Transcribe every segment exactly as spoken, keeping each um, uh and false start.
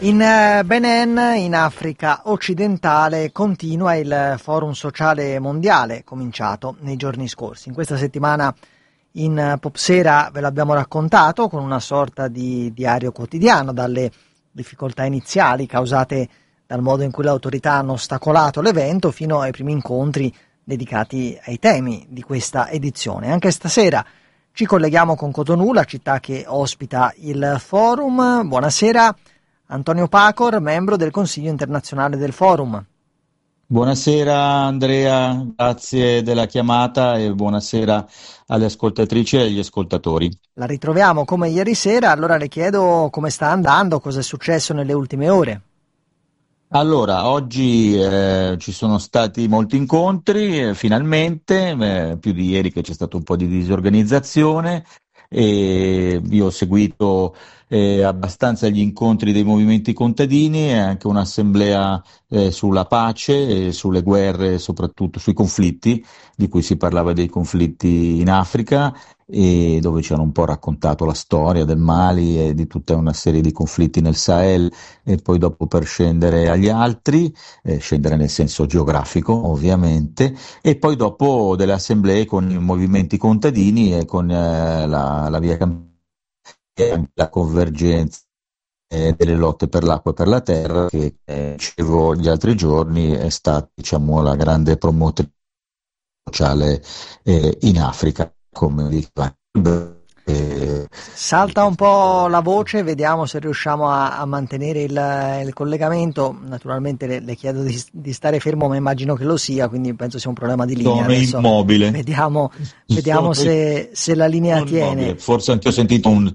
In Benin, in Africa occidentale, continua il Forum Sociale Mondiale, cominciato nei giorni scorsi. In questa settimana in Popsera ve l'abbiamo raccontato con una sorta di diario quotidiano, dalle difficoltà iniziali causate dal modo in cui le autorità hanno ostacolato l'evento fino ai primi incontri dedicati ai temi di questa edizione. Anche stasera ci colleghiamo con Cotonou, la città che ospita il forum. Buonasera. Antonio Pacor, membro del Consiglio internazionale del Forum. Buonasera Andrea, grazie della chiamata e buonasera alle ascoltatrici e agli ascoltatori. La ritroviamo come ieri sera, allora le chiedo come sta andando, cosa è successo nelle ultime ore. Allora, oggi eh, ci sono stati molti incontri, eh, finalmente, eh, più di ieri che c'è stato un po' di disorganizzazione. E io ho seguito eh, abbastanza gli incontri dei movimenti contadini e anche un'assemblea eh, sulla pace e sulle guerre, soprattutto sui conflitti, di cui si parlava dei conflitti in Africa, e dove ci hanno un po' raccontato la storia del Mali e di tutta una serie di conflitti nel Sahel, e poi dopo per scendere agli altri, eh, scendere nel senso geografico ovviamente, e poi dopo delle assemblee con i movimenti contadini e con eh, la, la via Campana e anche la convergenza eh, delle lotte per l'acqua e per la terra, che eh, dicevo gli altri giorni è stata, diciamo, la grande promotrice sociale eh, in Africa, come diceva. Eh, Salta un po' la voce, vediamo se riusciamo a, a mantenere il, il collegamento. Naturalmente le, le chiedo di, di stare fermo, ma immagino che lo sia, quindi penso sia un problema di linea. Sono Adesso immobile. Vediamo, vediamo Sono se, se la linea sono tiene. immobile. Forse anche ho sentito un...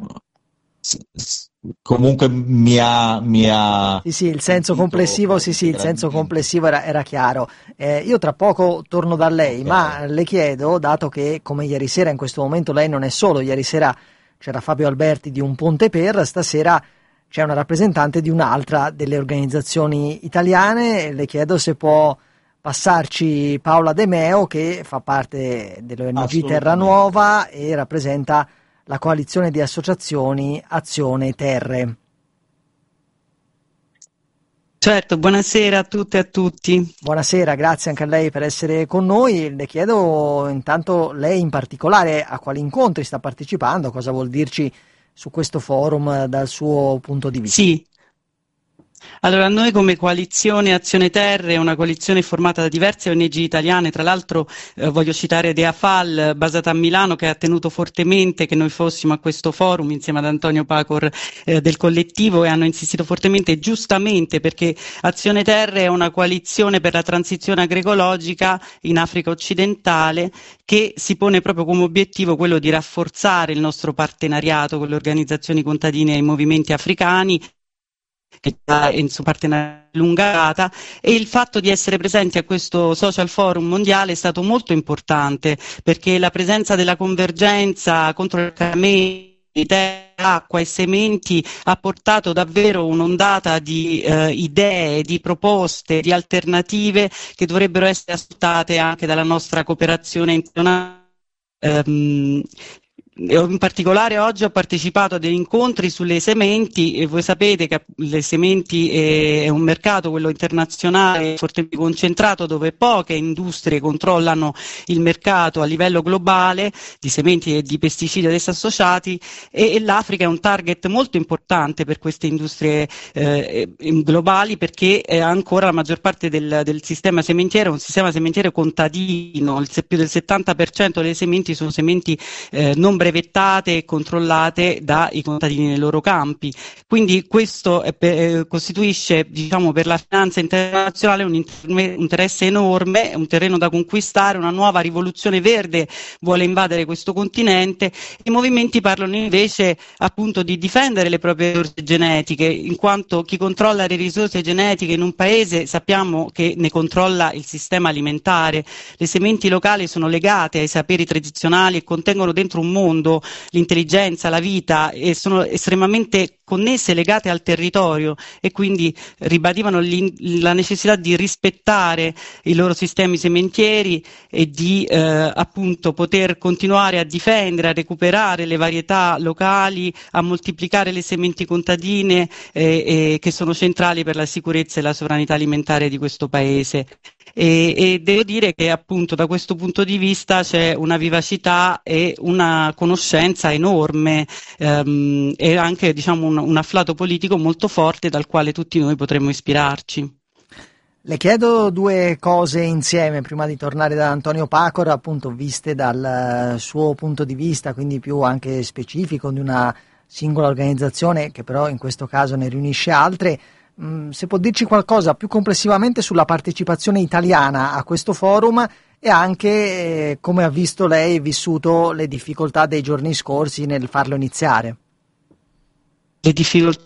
Comunque mi ha, mi ha Sì, sì, il senso complessivo, sì, sì, il senso complessivo era, era chiaro. Eh, io tra poco torno da lei, Okay. ma le chiedo, dato che come ieri sera in questo momento lei non è solo, ieri sera c'era Fabio Alberti di Un Ponte Per, stasera c'è una rappresentante di un'altra delle organizzazioni italiane, le chiedo se può passarci Paola De Meo, che fa parte dell'O N G Assolutamente. Terra Nuova e rappresenta la coalizione di associazioni Azione Terre. Certo, buonasera a tutte e a tutti. Buonasera, grazie anche a lei per essere con noi. Le chiedo intanto lei in particolare a quali incontri sta partecipando, cosa vuol dirci su questo forum dal suo punto di vista. Sì. Allora, noi come coalizione Azione Terre, una coalizione formata da diverse O N G italiane, tra l'altro eh, voglio citare Deafal, basata a Milano, che ha tenuto fortemente che noi fossimo a questo forum insieme ad Antonio Pacor eh, del collettivo, e hanno insistito fortemente, giustamente, perché Azione Terre è una coalizione per la transizione agroecologica in Africa occidentale, che si pone proprio come obiettivo quello di rafforzare il nostro partenariato con le organizzazioni contadine e i movimenti africani, che è in sua partenariato lunga data, e il fatto di essere presenti a questo social forum mondiale è stato molto importante, perché la presenza della convergenza contro il cambiamento di terra, acqua e sementi ha portato davvero un'ondata di eh, idee, di proposte, di alternative che dovrebbero essere ascoltate anche dalla nostra cooperazione internazionale. Um, In particolare oggi ho partecipato a degli incontri sulle sementi, e voi sapete che le sementi è un mercato, quello internazionale, fortemente concentrato, dove poche industrie controllano il mercato a livello globale di sementi e di pesticidi ad esse associati, e, e l'Africa è un target molto importante per queste industrie eh, globali, perché è ancora la maggior parte del, del sistema sementiero è un sistema sementiero contadino. Il, più del settanta per cento delle sementi sono sementi eh, non brevettate e controllate dai contadini nei loro campi. Quindi questo è per, eh, costituisce, diciamo, per la finanza internazionale un inter- interesse enorme, un terreno da conquistare. Una nuova rivoluzione verde vuole invadere questo continente. I movimenti parlano invece appunto di difendere le proprie risorse genetiche, in quanto chi controlla le risorse genetiche in un paese sappiamo che ne controlla il sistema alimentare. Le sementi locali sono legate ai saperi tradizionali e contengono dentro un mondo mondo, l'intelligenza, la vita, e sono estremamente connesse, legate al territorio, e quindi ribadivano la necessità di rispettare i loro sistemi sementieri e di eh, appunto poter continuare a difendere, a recuperare le varietà locali, a moltiplicare le sementi contadine eh, eh, che sono centrali per la sicurezza e la sovranità alimentare di questo paese. E, e devo dire che appunto da questo punto di vista c'è una vivacità e una conoscenza enorme ehm, e anche diciamo un, un afflato politico molto forte dal quale tutti noi potremmo ispirarci. Le chiedo due cose insieme prima di tornare da Antonio Pacora, appunto viste dal suo punto di vista, quindi più anche specifico di una singola organizzazione che però in questo caso ne riunisce altre. Se può dirci qualcosa più complessivamente sulla partecipazione italiana a questo forum e anche eh, come ha visto lei e vissuto le difficoltà dei giorni scorsi nel farlo iniziare. Le difficoltà